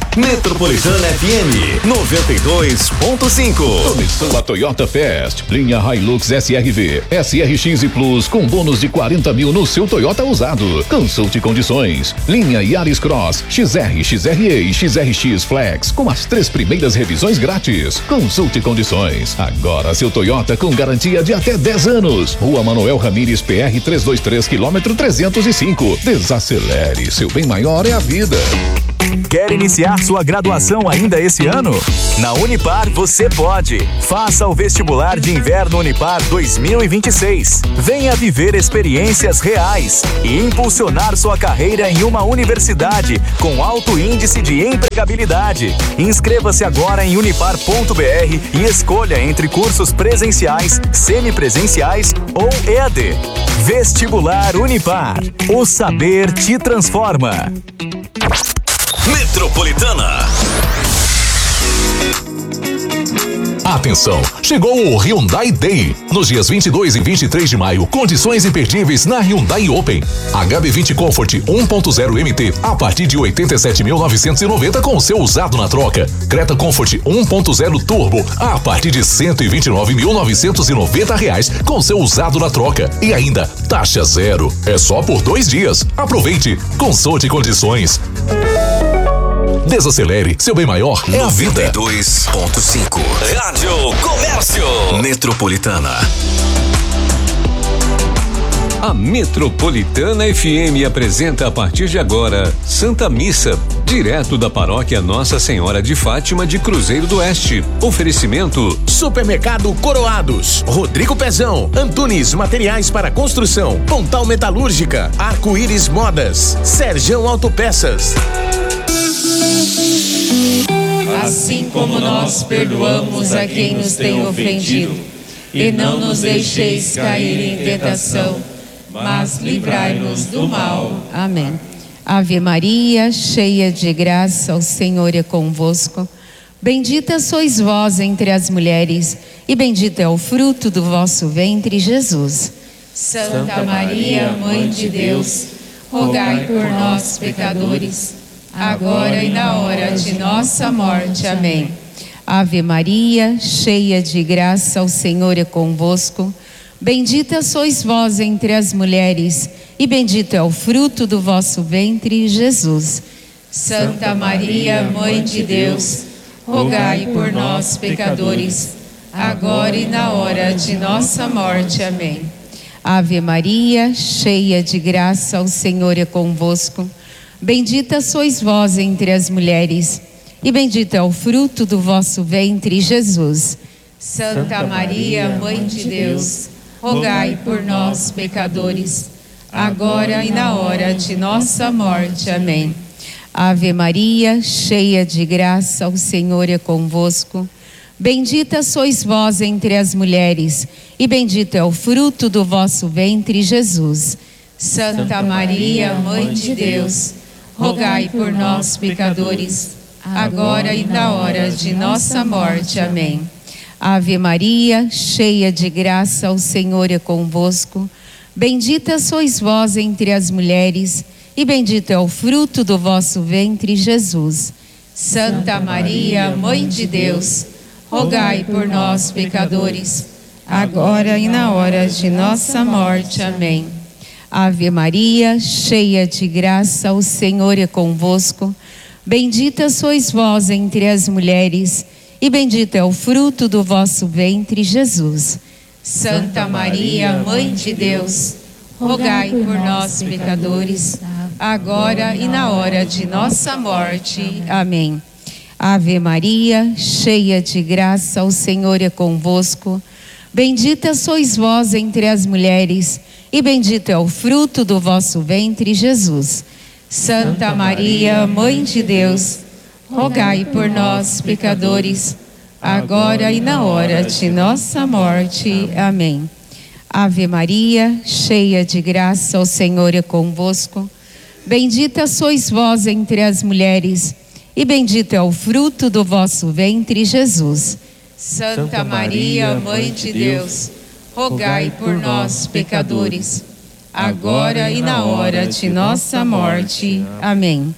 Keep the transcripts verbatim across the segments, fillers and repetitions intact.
Metropolitana F M noventa e dois ponto cinco. Começou a Toyota Fest. Linha Hilux S R V, S R X e Plus com bônus de quarenta mil no seu Toyota usado. Consulte condições. Linha Yaris Cross, X R, X R E e X R X Flex com as três primeiras revisões grátis. Consulte condições. Agora seu Toyota com garantia de até dez anos. Rua Manuel Ramires P R trezentos e vinte e três, quilômetro trezentos e cinco. Desacelere, seu bem maior é a vida. Quer iniciar sua graduação ainda esse ano? Na Unipar você pode. Faça o vestibular de inverno Unipar dois mil e vinte e seis. Venha viver experiências reais e impulsionar sua carreira em uma universidade com alto índice de empregabilidade. Inscreva-se agora em unipar ponto br e escolha entre cursos presenciais, semipresenciais ou E A D. Vestibular Unipar. O saber te transforma. Metropolitana. Atenção, chegou o Hyundai Day. Nos dias vinte e dois e vinte e três de maio, condições imperdíveis na Hyundai Open. H B vinte Comfort um ponto zero M T a partir de oitenta e sete mil novecentos e noventa com seu usado na troca. Creta Comfort um ponto zero Turbo a partir de cento e vinte e nove mil novecentos e noventa reais com seu usado na troca. E ainda, taxa zero. É só por dois dias. Aproveite. Consulte condições. Desacelere, seu bem maior é a vida. noventa e dois ponto cinco. Rádio Comércio Metropolitana. A Metropolitana F M apresenta a partir de agora Santa Missa, direto da paróquia Nossa Senhora de Fátima de Cruzeiro do Oeste. Oferecimento Supermercado Coroados, Rodrigo Pezão, Antunes Materiais para Construção, Pontal Metalúrgica, Arco-Íris Modas, Serjão Autopeças. Assim como nós perdoamos a quem nos tem ofendido, e não nos deixeis cair em tentação, mas livrai-nos do mal. Amém. Ave Maria, cheia de graça, o Senhor é convosco. Bendita sois vós entre as mulheres, e bendito é o fruto do vosso ventre, Jesus. Santa Maria, Mãe de Deus, rogai por nós, pecadores, agora e na hora de nossa morte. Amém. Ave Maria, cheia de graça, o Senhor é convosco. Bendita sois vós entre as mulheres, e bendito é o fruto do vosso ventre, Jesus. Santa Maria, Mãe de Deus, rogai por nós, pecadores, agora e na hora de nossa morte. Amém. Ave Maria, cheia de graça, o Senhor é convosco. Bendita sois vós entre as mulheres, e bendito é o fruto do vosso ventre, Jesus. Santa Maria, Mãe de Deus, rogai por nós, pecadores, agora e na hora de nossa morte. Amém. Ave Maria, cheia de graça, o Senhor é convosco. Bendita sois vós entre as mulheres, e bendito é o fruto do vosso ventre, Jesus. Santa Maria, Mãe de Deus, rogai por nós, pecadores, agora e na hora de nossa morte. Amém. Ave Maria, cheia de graça, o Senhor é convosco. Bendita sois vós entre as mulheres, e bendito é o fruto do vosso ventre, Jesus. Santa Maria, Mãe de Deus, rogai por nós, pecadores, agora e na hora de nossa morte. Amém. Ave Maria, cheia de graça, o Senhor é convosco. Bendita sois vós entre as mulheres, e bendito é o fruto do vosso ventre, Jesus. Santa Maria, Mãe de Deus, rogai por nós, pecadores, agora e na hora de nossa morte. Amém. Ave Maria, cheia de graça, o Senhor é convosco. Bendita sois vós entre as mulheres, e bendito é o fruto do vosso ventre, Jesus. Santa Maria, Mãe de Deus, rogai por nós, pecadores, agora e na hora de nossa morte. Amém. Ave Maria, cheia de graça, o Senhor é convosco. Bendita sois vós entre as mulheres, e bendito é o fruto do vosso ventre, Jesus. Santa Maria, Mãe de Deus, rogai por nós, pecadores, agora e na hora de nossa morte. Amém.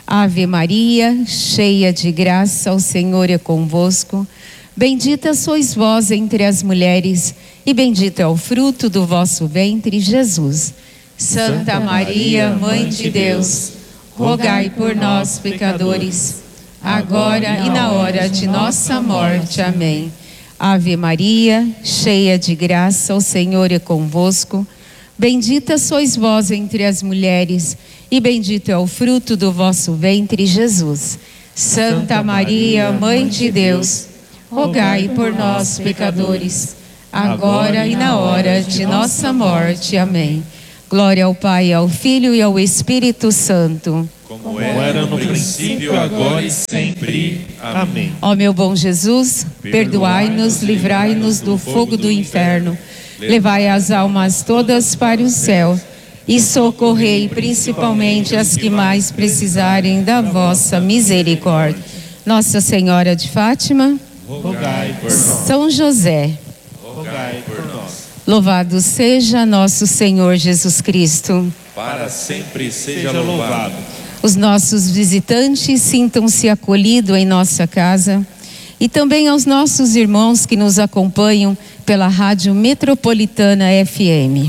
Ave Maria, cheia de graça, o Senhor é convosco. Bendita sois vós entre as mulheres, e bendito é o fruto do vosso ventre, Jesus. Santa Maria, Mãe de Deus, rogai por nós, pecadores, agora e na hora de nossa morte. Amém. Ave Maria, cheia de graça, o Senhor é convosco. Bendita sois vós entre as mulheres, e bendito é o fruto do vosso ventre, Jesus. Santa Maria, Mãe de Deus, rogai por nós, pecadores, agora e na hora de nossa morte. Amém. Glória ao Pai, ao Filho e ao Espírito Santo. Como era no princípio, agora e sempre. Amém. Ó meu bom Jesus, perdoai-nos, livrai-nos do fogo do inferno, levai as almas todas para o céu e socorrei principalmente as que mais precisarem da vossa misericórdia. Nossa Senhora de Fátima, rogai por nós. São José, rogai por nós. Louvado seja nosso Senhor Jesus Cristo. Para sempre seja louvado. Os nossos visitantes sintam-se acolhidos em nossa casa, e também aos nossos irmãos que nos acompanham pela Rádio Metropolitana F M.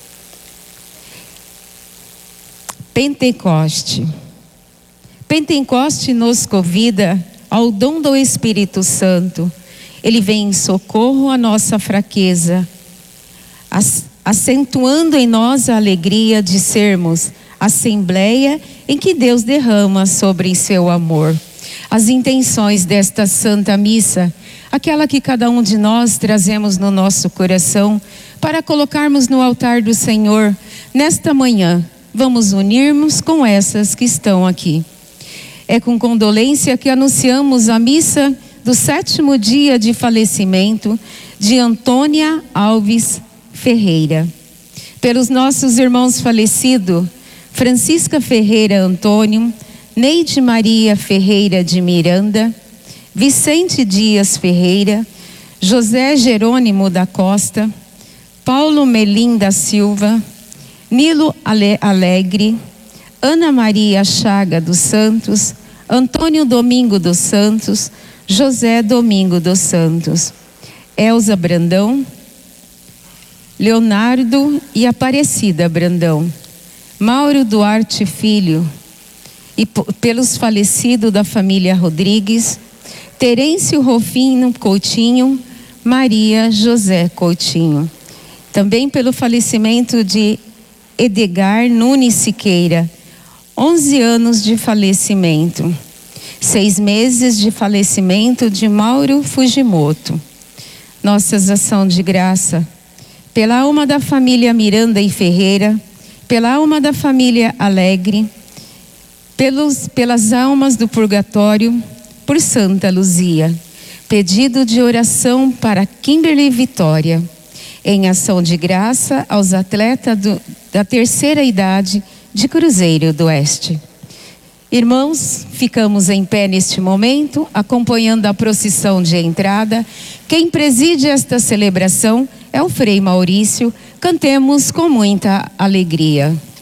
Pentecoste. Pentecoste nos convida ao dom do Espírito Santo. Ele vem em socorro à nossa fraqueza, acentuando em nós a alegria de sermos assembleia em que Deus derrama sobre seu amor. As intenções desta Santa Missa, aquela que cada um de nós trazemos no nosso coração para colocarmos no altar do Senhor nesta manhã, vamos unirmos com essas que estão aqui. É com condolência que anunciamos a missa do sétimo dia de falecimento de Antônia Alves Ferreira. Pelos nossos irmãos falecidos, Francisca Ferreira Antônio, Neide Maria Ferreira de Miranda, Vicente Dias Ferreira, José Jerônimo da Costa, Paulo Melim da Silva, Nilo Alegre, Ana Maria Chaga dos Santos, Antônio Domingo dos Santos, José Domingo dos Santos, Elza Brandão, Leonardo e Aparecida Brandão, Mauro Duarte Filho, e pelos falecidos da família Rodrigues, Terêncio Rofino Coutinho, Maria José Coutinho. Também pelo falecimento de Edgar Nunes Siqueira, onze anos de falecimento. Seis meses de falecimento de Mauro Fujimoto. Nossas ações de graça pela alma da família Miranda e Ferreira, pela alma da família Alegre, pelos, pelas almas do purgatório, por Santa Luzia. Pedido de oração para Kimberly Vitória. Em ação de graça aos atletas do, da terceira idade de Cruzeiro do Oeste. Irmãos, ficamos em pé neste momento, acompanhando a procissão de entrada. Quem preside esta celebração é o Frei Maurício. Cantemos com muita alegria.